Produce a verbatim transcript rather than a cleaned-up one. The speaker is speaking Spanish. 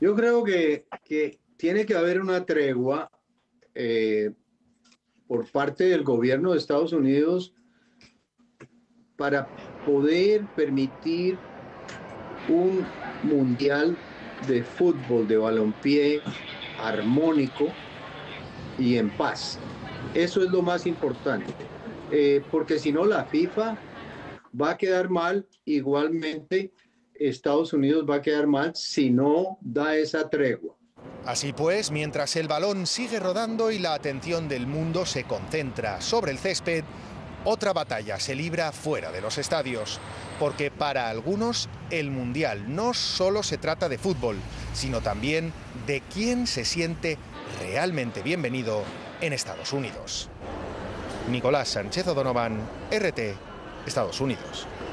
Yo creo que, que tiene que haber una tregua eh, por parte del gobierno de Estados Unidos para poder permitir un mundial de fútbol, de balompié armónico y en paz. Eso es lo más importante, eh, porque si no la FIFA va a quedar mal, igualmente Estados Unidos va a quedar mal si no da esa tregua. Así pues, mientras el balón sigue rodando y la atención del mundo se concentra sobre el césped, otra batalla se libra fuera de los estadios, porque para algunos el Mundial no solo se trata de fútbol, sino también de quién se siente realmente bienvenido en Estados Unidos. Nicolás Sánchez O'Donovan, R T, Estados Unidos.